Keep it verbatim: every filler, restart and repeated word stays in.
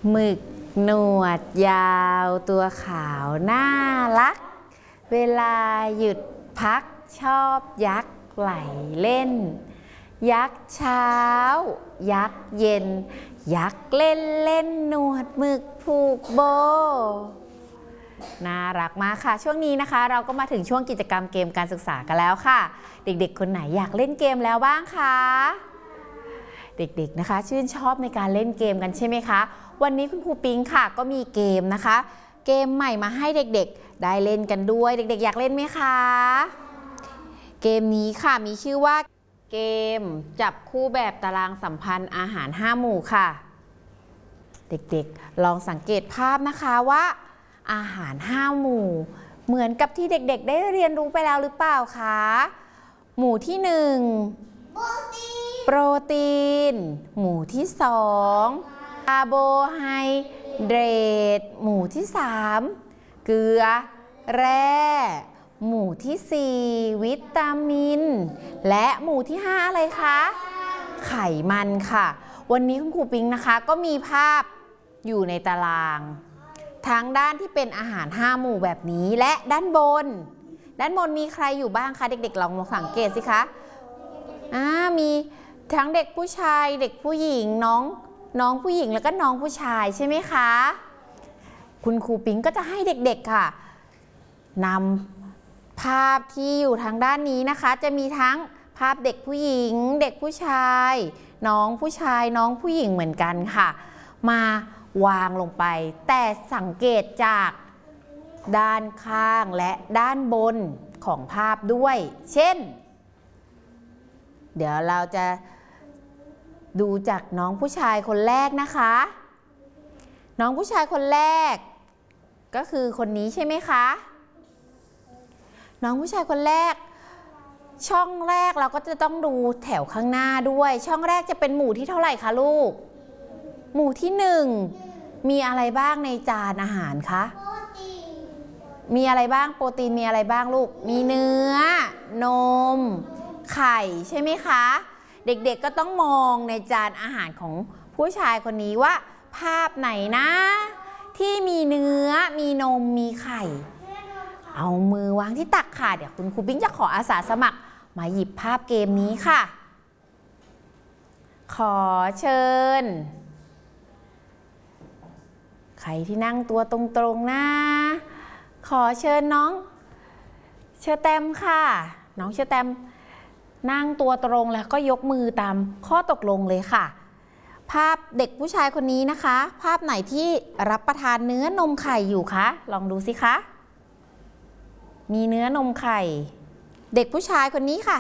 หมึกหนวดยาวตัวขาวน่ารักเวลาหยุดพักชอบยักไหลเล่นยักเช้ายักเย็นยักเล่นเล่นหนวดหมึกผูกโบน่ารักมากค่ะช่วงนี้นะคะเราก็มาถึงช่วงกิจกรรมเกมการศึกษากันแล้วค่ะเด็กๆคนไหนอยากเล่นเกมแล้วบ้างคะเด็กๆนะคะชื่นชอบในการเล่นเกมกันใช่ไหมคะวันนี้คุณครูปิ๊งค่ะก็มีเกมนะคะเกมใหม่มาให้เด็กๆได้เล่นกันด้วยเด็กๆอยากเล่นไหมคะเกมนี้ค่ะมีชื่อว่าเกมจับคู่แบบตารางสัมพันธ์อาหารห้าหมู่ค่ะเด็กๆลองสังเกตภาพนะคะว่าอาหารห้าหมู่เหมือนกับที่เด็กๆได้เรียนรู้ไปแล้วหรือเปล่าคะหมู่ที่หนึ่งโปรตีนหมู่ที่สองคาร์โบไฮเดรตหมู่ที่สามเกลือแร่หมู่ที่สี่วิตามินและหมู่ที่ห้าอะไรคะไขมันค่ะวันนี้คุณครูปิ๊งนะคะก็มีภาพอยู่ในตารางทั้งด้านที่เป็นอาหารห้าหมู่แบบนี้และด้านบนด้านบนมีใครอยู่บ้างคะเด็กๆลองมาสังเกตสิคะอ่ามีทั้งเด็กผู้ชายเด็กผู้หญิงน้องน้องผู้หญิงแล้วก็น้องผู้ชายใช่ไหมคะคุณครูปิ๊งก็จะให้เด็กๆค่ะนำภาพที่อยู่ทางด้านนี้นะคะจะมีทั้งภาพเด็กผู้หญิงเด็กผู้ชายน้องผู้ชายน้องผู้หญิงเหมือนกันค่ะมาวางลงไปแต่สังเกตจากด้านข้างและด้านบนของภาพด้วยเช่นเดี๋ยวเราจะดูจากน้องผู้ชายคนแรกนะคะน้องผู้ชายคนแรกก็คือคนนี้ใช่ไหมคะน้องผู้ชายคนแรกช่องแรกเราก็จะต้องดูแถวข้างหน้าด้วยช่องแรกจะเป็นหมู่ที่เท่าไหร่คะลูกหมู่ที่หนึ่งมีอะไรบ้างในจานอาหารคะมีอะไรบ้างโปรตีนมีอะไรบ้างลูกมีเนื้อนมไข่ใช่ไหมคะเด็กๆก็ต้องมองในจานอาหารของผู้ชายคนนี้ว่าภาพไหนนะที่มีเนื้อมีนมมีไข่เอามือวางที่ตักค่ะเดี๋ยวคุณครูปิ๊งจะขออาสาสมัครมาหยิบภาพเกมนี้ค่ะขอเชิญใครที่นั่งตัวตรงๆนะขอเชิญน้องเชอแตมค่ะน้องเชอแตมนั่งตัวตรงแล้วก็ยกมือตามข้อตกลงเลยค่ะภาพเด็กผู้ชายคนนี้นะคะภาพไหนที่รับประทานเนื้อนมไข่อยู่คะลองดูสิคะมีเนื้อนมไข่เด็กผู้ชายคนนี้ค่ะ